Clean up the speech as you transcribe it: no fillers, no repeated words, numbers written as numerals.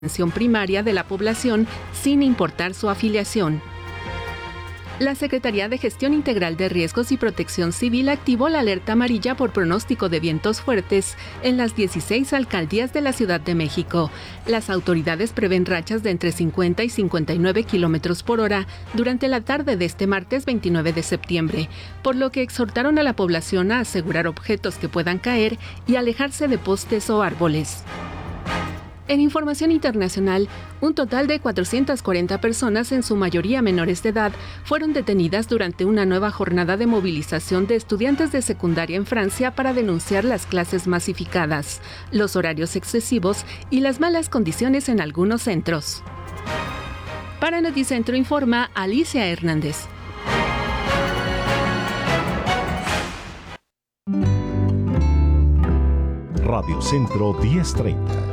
atención primaria de la población sin importar su afiliación. La Secretaría de Gestión Integral de Riesgos y Protección Civil activó la alerta amarilla por pronóstico de vientos fuertes en las 16 alcaldías de la Ciudad de México. Las autoridades prevén rachas de entre 50 y 59 kilómetros por hora durante la tarde de este martes 29 de septiembre, por lo que exhortaron a la población a asegurar objetos que puedan caer y alejarse de postes o árboles. En información internacional, un total de 440 personas, en su mayoría menores de edad, fueron detenidas durante una nueva jornada de movilización de estudiantes de secundaria en Francia para denunciar las clases masificadas, los horarios excesivos y las malas condiciones en algunos centros. Para Noticentro informa Alicia Hernández. Radio Centro 1030.